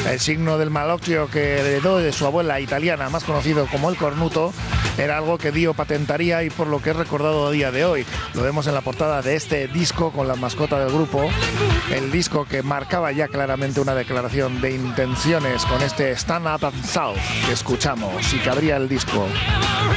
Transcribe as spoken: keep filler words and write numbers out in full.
El signo del malocchio que heredó de su abuela italiana, más conocido como el cornuto, era algo que Dio patentaría y por lo que es recordado a día de hoy. Lo vemos en la portada de este disco con la mascota del grupo, el disco que marcaba ya claramente una declaración de intenciones con este Stand Up and Shout que escuchamos y que abría el disco.